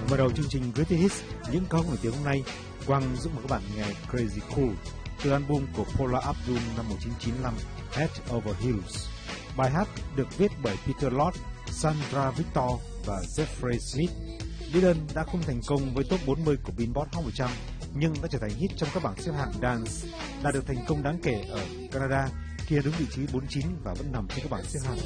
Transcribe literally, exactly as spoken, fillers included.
Mở đầu chương trình Greatest Hits, những ca khúc nổi tiếng hôm nay, Quang giúp mời các bạn nghe Crazy Cool từ album của Paula Abdul năm một nghìn chín trăm chín mươi lăm, Head Over Heels. Bài hát được viết bởi Peter Lord, Sandra Victor và Jeffrey Smith. Dylan đã không thành công với top bốn mươi của Billboard Hot một trăm, nhưng đã trở thành hit trong các bảng xếp hạng dance, đạt được thành công đáng kể ở Canada khi đứng vị trí bốn mươi chín và vẫn nằm trên các bảng xếp hạng